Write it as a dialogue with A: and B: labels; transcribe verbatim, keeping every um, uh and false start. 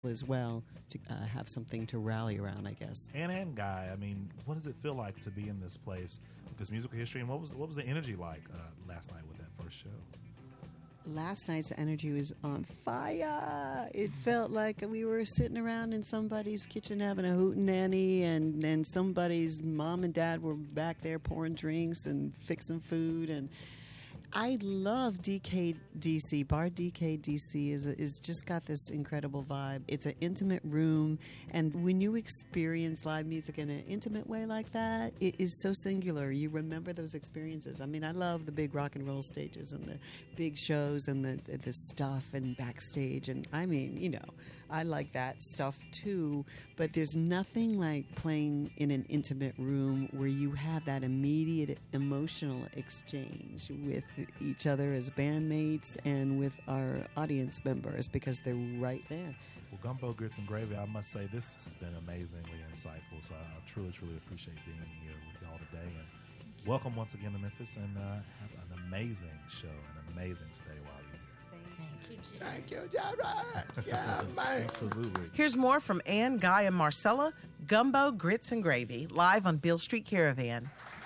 A: as well to uh, have something to rally around, I guess.
B: Ann and Guy, I mean, what does it feel like to be in this place with this musical history, and what was what was the energy like uh, last night with that first show?
A: Last night's energy was on fire. It felt like we were sitting around in somebody's kitchen having a hootenanny, and, and somebody's mom and dad were back there pouring drinks and fixing food. And I love D K D C. Bar D K D C is is just got this incredible vibe. It's an intimate room, and when you experience live music in an intimate way like that, it is so singular. You remember those experiences. I mean, I love the big rock and roll stages and the big shows and the the stuff and backstage, and I mean, you know, I like that stuff too. But there's nothing like playing in an intimate room where you have that immediate emotional exchange with each other as bandmates and with our audience members, because they're right there.
B: Well, Gumbo, Grits, and Gravy, I must say this has been amazingly insightful, so I truly, truly appreciate being here with y'all today. And welcome once again to Memphis, and uh, have an amazing show, an amazing stay while you're here.
C: Thank you, Jim.
D: Thank you, Jared. Yeah, man.
B: Absolutely.
E: Here's more from Ann, Guy, and Marcella, Gumbo, Grits, and Gravy, live on Beale Street Caravan.